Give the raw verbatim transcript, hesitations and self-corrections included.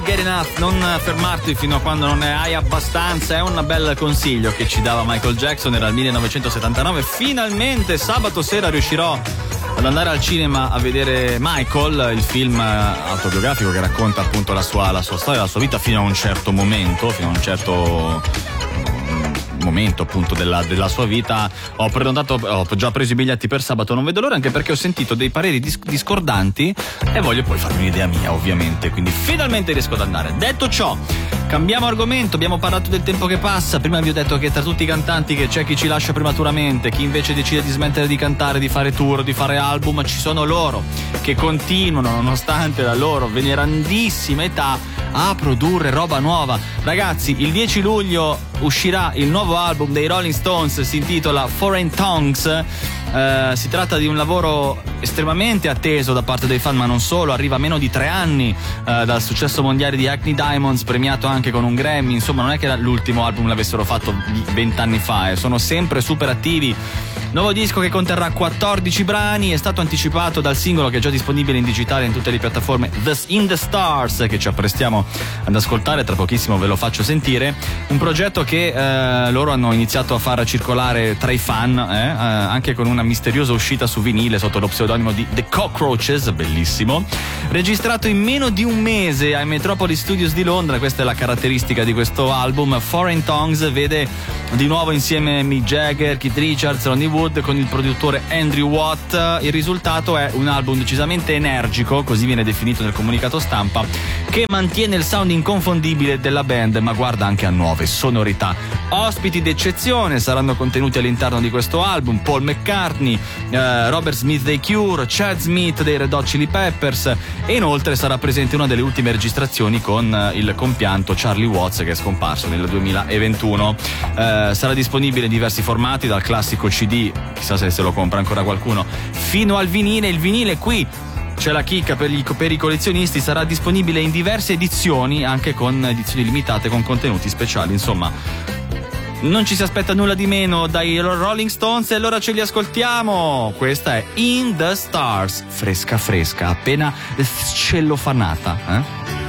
Get enough, non fermarti fino a quando non ne hai abbastanza, è un bel consiglio che ci dava Michael Jackson, era il millenovecentosettantanove. Finalmente sabato sera riuscirò ad andare al cinema a vedere Michael, il film autobiografico che racconta appunto la sua, la sua storia, la sua vita fino a un certo momento, fino a un certo momento appunto della, della sua vita. Ho prenotato, ho già preso i biglietti per sabato, non vedo l'ora, anche perché ho sentito dei pareri dis- discordanti e voglio poi farmi un'idea mia, ovviamente, quindi finalmente riesco ad andare. Detto ciò, cambiamo argomento, abbiamo parlato del tempo che passa. Prima vi ho detto che tra tutti i cantanti che c'è chi ci lascia prematuramente, chi invece decide di smettere di cantare, di fare tour, di fare album, ci sono loro che continuano nonostante la loro venerandissima età a produrre roba nuova. Ragazzi, il dieci luglio uscirà il nuovo album dei Rolling Stones, si intitola Foreign Tongues. Eh, si tratta di un lavoro estremamente atteso da parte dei fan, ma non solo. Arriva a meno di tre anni eh, dal successo mondiale di Hackney Diamonds, premiato anche con un Grammy. Insomma, non è che l'ultimo album l'avessero fatto vent'anni fa, eh. Sono sempre super attivi. Nuovo disco che conterrà quattordici brani, è stato anticipato dal singolo che è già disponibile in digitale in tutte le piattaforme, The In The Stars, che ci apprestiamo ad ascoltare, tra pochissimo ve lo faccio sentire. Un progetto che eh, loro hanno iniziato a far circolare tra i fan, eh, eh, anche con una misteriosa uscita su vinile sotto lo pseudonimo di The Cockroaches, bellissimo. Registrato in meno di un mese ai Metropolis Studios di Londra, questa è la caratteristica di questo album. Foreign Tongues vede di nuovo insieme Mick Jagger, Keith Richards, Ronnie Wood con il produttore Andrew Watt. Il risultato è un album decisamente energico, così viene definito nel comunicato stampa, che mantiene il sound inconfondibile della band ma guarda anche a nuove sonorità. Ospiti d'eccezione saranno contenuti all'interno di questo album: Paul McCartney, eh, Robert Smith dei Cure, Chad Smith dei Red Hot Chili Peppers, e inoltre sarà presente una delle ultime registrazioni con eh, il compianto Charlie Watts, che è scomparso nel duemilaventuno. Eh, sarà disponibile in diversi formati, dal classico C D, chissà se se lo compra ancora qualcuno, fino al vinile. Il vinile, qui c'è la chicca per, gli, per i collezionisti, sarà disponibile in diverse edizioni, anche con edizioni limitate con contenuti speciali. Insomma, non ci si aspetta nulla di meno dai Rolling Stones, e allora ce li ascoltiamo. Questa è In The Stars, fresca fresca, appena cellofanata, eh?